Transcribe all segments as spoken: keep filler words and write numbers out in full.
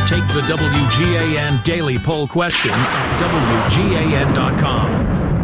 Take the W G A N Daily Poll question at W G A N dot com.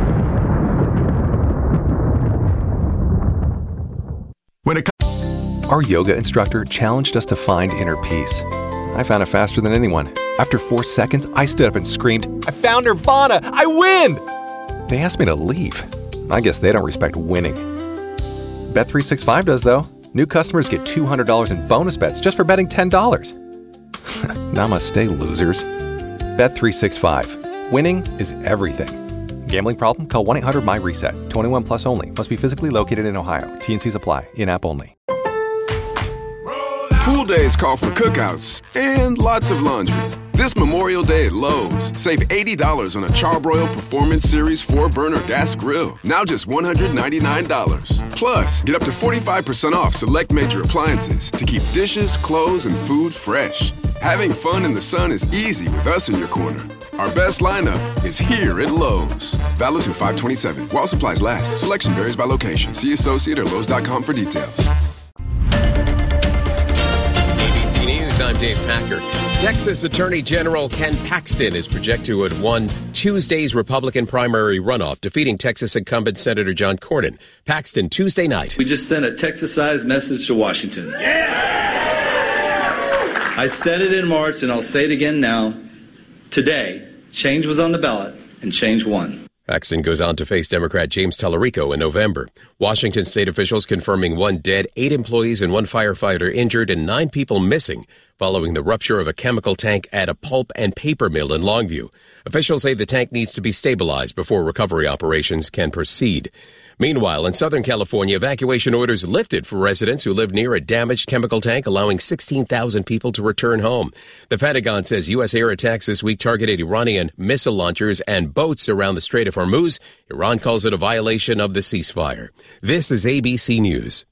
When it Our yoga instructor challenged us to find inner peace. I found it faster than anyone. After four seconds, I stood up and screamed, "I found Nirvana! I win!" They asked me to leave. I guess they don't respect winning. Bet three sixty-five does, though. New customers get two hundred dollars in bonus bets just for betting ten dollars. Namaste, losers. Bet three sixty-five. Winning is everything. Gambling problem? Call one eight hundred M Y reset. twenty-one plus only. Must be physically located in Ohio. T and Cs apply. In-app only. Pool days call for cookouts and lots of laundry. This Memorial Day at Lowe's, save eighty dollars on a Charbroil Performance Series four burner gas grill. Now just one hundred ninety-nine dollars. Plus, get up to forty-five percent off select major appliances to keep dishes, clothes, and food fresh. Having fun in the sun is easy with us in your corner. Our best lineup is here at Lowe's. Valid through five twenty-seven. While supplies last. Selection varies by location. See associate or Lowe's dot com for details. News, I'm Dave Packer. Texas Attorney General Ken Paxton is projected to have won Tuesday's Republican primary runoff, defeating Texas incumbent Senator John Cornyn. Paxton, Tuesday night. We just sent a Texas-sized message to Washington. Yeah! I said it in March, and I'll say it again now. Today, change was on the ballot, and change won. Paxton goes on to face Democrat James Tallarico in November. Washington state officials confirming one dead, eight employees and one firefighter injured, and nine people missing following the rupture of a chemical tank at a pulp and paper mill in Longview. Officials say the tank needs to be stabilized before recovery operations can proceed. Meanwhile, in Southern California, evacuation orders lifted for residents who live near a damaged chemical tank, allowing sixteen thousand people to return home. The Pentagon says U S air attacks this week targeted Iranian missile launchers and boats around the Strait of Hormuz. Iran calls it a violation of the ceasefire. This is A B C News.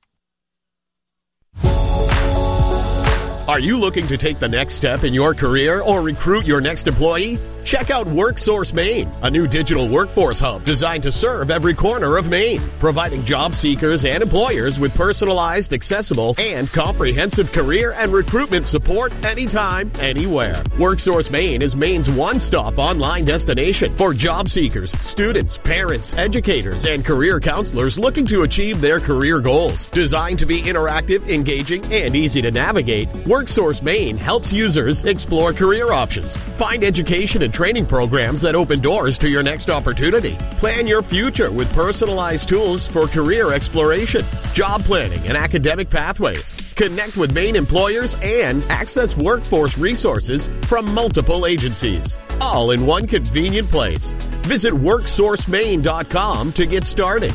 Are you looking to take the next step in your career or recruit your next employee? Check out WorkSource Maine, a new digital workforce hub designed to serve every corner of Maine, providing job seekers and employers with personalized, accessible, and comprehensive career and recruitment support anytime, anywhere. WorkSource Maine is Maine's one-stop online destination for job seekers, students, parents, educators, and career counselors looking to achieve their career goals. Designed to be interactive, engaging, and easy to navigate, WorkSource Maine helps users explore career options, find education and training programs that open doors to your next opportunity. Plan your future with personalized tools for career exploration, job planning, and academic pathways. Connect with Maine employers and access workforce resources from multiple agencies, all in one convenient place. Visit work source maine dot com to get started.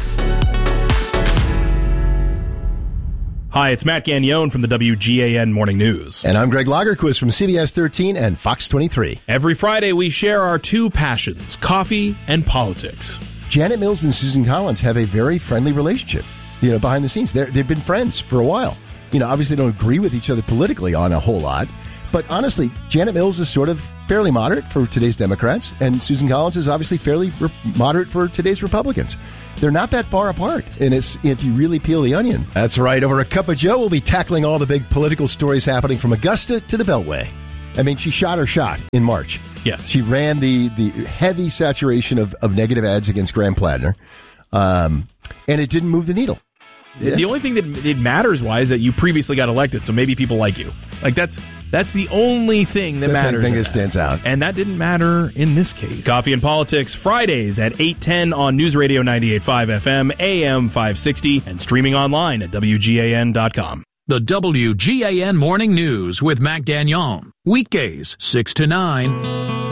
Hi, it's Matt Gagnon from the W G A N Morning News. And I'm Greg Lagerquist from C B S thirteen and Fox twenty-three. Every Friday, we share our two passions, coffee and politics. Janet Mills and Susan Collins have a very friendly relationship, you know, behind the scenes. They're, they've been friends for a while. You know, obviously they don't agree with each other politically on a whole lot. But honestly, Janet Mills is sort of fairly moderate for today's Democrats, and Susan Collins is obviously fairly re- moderate for today's Republicans. They're not that far apart, and it's if you really peel the onion. That's right. Over a cup of Joe, we'll be tackling all the big political stories happening from Augusta to the Beltway. I mean, she shot her shot in March. Yes. She ran the, the heavy saturation of, of negative ads against Graham Plattner, um, and it didn't move the needle. Yeah. The only thing that it matters why is that you previously got elected, so maybe people like you. Like that's that's the only thing that the matters. Thing that stands out, and that didn't matter in this case. Coffee and Politics Fridays at eight ten on News Radio ninety-eight point five F M, A M five sixty, and streaming online at W G A N dot com. The W G A N Morning News with Mac Gagnon. Weekdays six to nine.